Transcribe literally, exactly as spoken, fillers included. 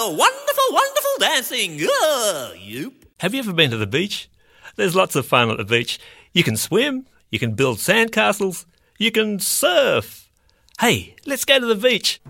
wonderful, wonderful dancing. Oh, yoop. Have you ever been to the beach? There's lots of fun at the beach. You can swim, you can build sandcastles, you can surf. Hey, let's go to the beach.